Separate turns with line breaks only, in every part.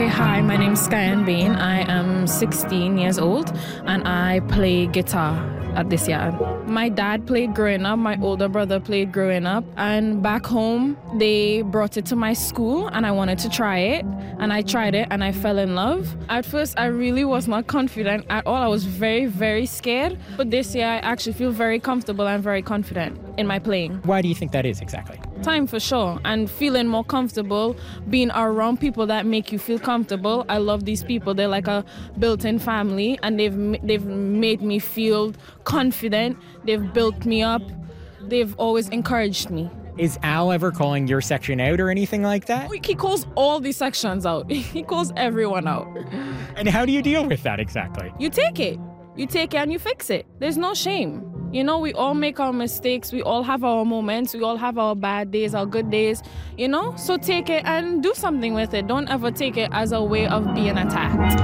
Okay, hi, my name's Skyan Bain. I am 16 years old and I play guitar at this yard. My dad played growing up, my older brother played growing up, and back home they brought it to my school and I wanted to try it, and I tried it and I fell in love. At first I really was not confident at all. I was very, very scared, but this year I actually feel very comfortable and very confident in my playing.
Why do you think that is exactly?
Time for sure, and feeling more comfortable, being around people that make you feel comfortable. I love these people. They're like a built-in family, and they've made me feel confident. They've built me up. They've always encouraged me.
Is Al ever calling your section out or anything like that?
He calls all these sections out. He calls everyone out.
And how do you deal with that exactly?
You take it. You take it and you fix it. There's no shame. You know, we all make our mistakes. We all have our moments. We all have our bad days, our good days, you know? So take it and do something with it. Don't ever take it as a way of being attacked.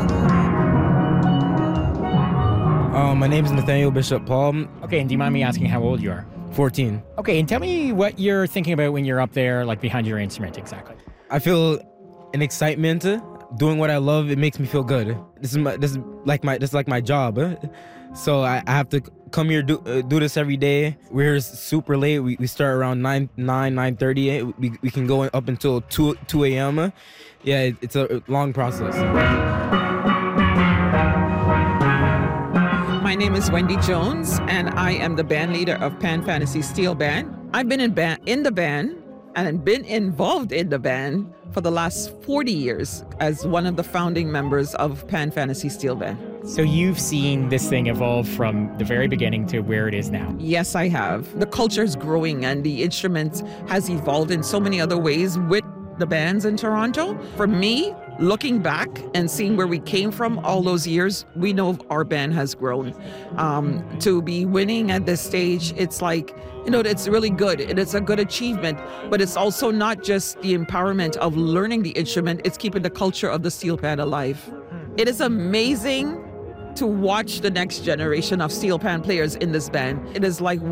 My name is Nathaniel Bishop Paul.
Okay, and do you mind me asking how old you are?
14.
Okay, and tell me what you're thinking about when you're up there, like behind your instrument exactly.
I feel an excitement. Doing what I love, it makes me feel good. This is like my job. So I have to come here do this every day. We're here super late. We start around 9:30. We can go up until 2 a.m. Yeah, it's a long process.
My name is Wendy Jones, and I am the band leader of Pan Fantasy Steel Band. I've been in the band and been involved in the band for the last 40 years as one of the founding members of Pan Fantasy Steel Band.
So you've seen this thing evolve from the very beginning to where it is now.
Yes, I have. The culture is growing and the instrument has evolved in so many other ways with the bands in Toronto. For me, looking back and seeing where we came from all those years, we know our band has grown. To be winning at this stage, it's like, you know, it's really good. It's a good achievement, but it's also not just the empowerment of learning the instrument, it's keeping the culture of the steel pan alive. It is amazing to watch the next generation of steel pan players in this band. It is like